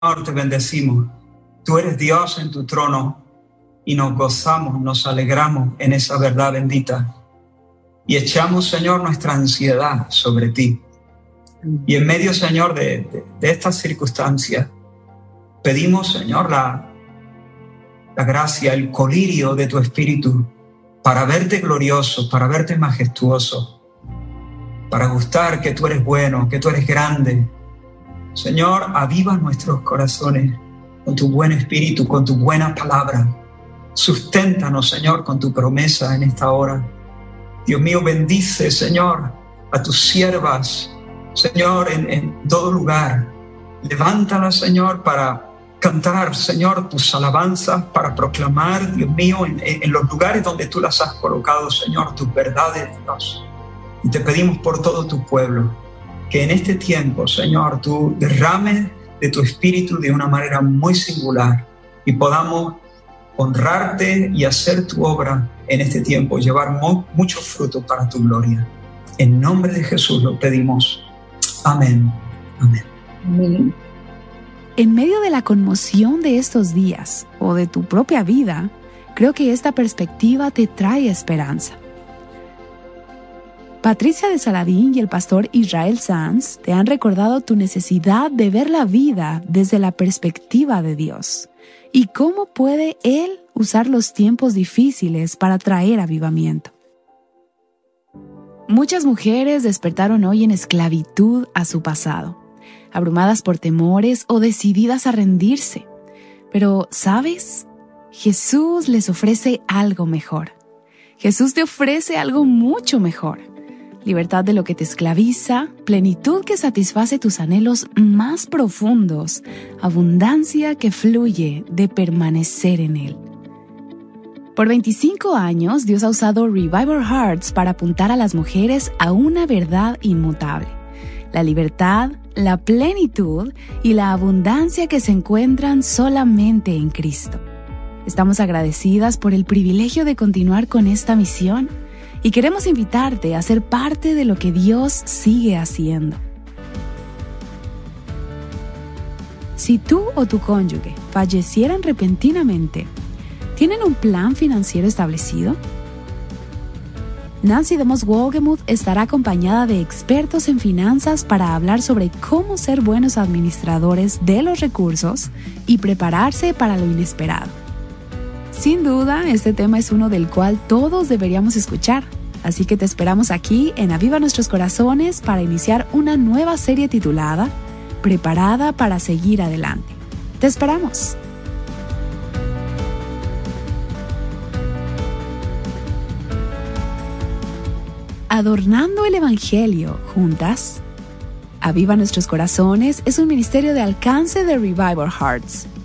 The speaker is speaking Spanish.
Señor, te bendecimos. Tú eres Dios en tu trono y nos gozamos, nos alegramos en esa verdad bendita. Y echamos, Señor, nuestra ansiedad sobre ti. Y en medio, Señor, de estas circunstancias, pedimos, Señor, la gracia, el colirio de tu Espíritu para verte glorioso, para verte majestuoso, para gustar que tú eres bueno, que tú eres grande. Señor, aviva nuestros corazones con tu buen espíritu, con tu buena palabra. Susténtanos, Señor, con tu promesa en esta hora. Dios mío, bendice, Señor, a tus siervas, Señor, en todo lugar. Levántalas, Señor, para cantar, Señor, tus alabanzas, para proclamar, Dios mío, en los lugares donde tú las has colocado, Señor, tus verdades, Dios. Y te pedimos por todo tu pueblo, que en este tiempo, Señor, tú derrames de tu espíritu de una manera muy singular y podamos honrarte y hacer tu obra en este tiempo, llevar mucho fruto para tu gloria. En nombre de Jesús lo pedimos. Amén. Amén. Amén. En medio de la conmoción de estos días o de tu propia vida, creo que esta perspectiva te trae esperanza. Patricia de Saladín y el pastor Israel Sanz te han recordado tu necesidad de ver la vida desde la perspectiva de Dios y cómo puede Él usar los tiempos difíciles para traer avivamiento. Muchas mujeres despertaron hoy en esclavitud a su pasado, abrumadas por temores o decididas a rendirse. Pero, ¿sabes? Jesús les ofrece algo mejor. Jesús te ofrece algo mucho mejor. Libertad de lo que te esclaviza, plenitud que satisface tus anhelos más profundos, abundancia que fluye de permanecer en Él. Por 25 años, Dios ha usado Revival Hearts para apuntar a las mujeres a una verdad inmutable: la libertad, la plenitud y la abundancia que se encuentran solamente en Cristo. Estamos agradecidas por el privilegio de continuar con esta misión y queremos invitarte a ser parte de lo que Dios sigue haciendo. Si tú o tu cónyuge fallecieran repentinamente, ¿tienen un plan financiero establecido? Nancy DeMoss Wolgemuth estará acompañada de expertos en finanzas para hablar sobre cómo ser buenos administradores de los recursos y prepararse para lo inesperado. Sin duda, este tema es uno del cual todos deberíamos escuchar, así que te esperamos aquí en Aviva Nuestros Corazones para iniciar una nueva serie titulada Preparada para seguir adelante. ¡Te esperamos! Adornando el Evangelio juntas. Aviva Nuestros Corazones es un ministerio de alcance de Revival Hearts.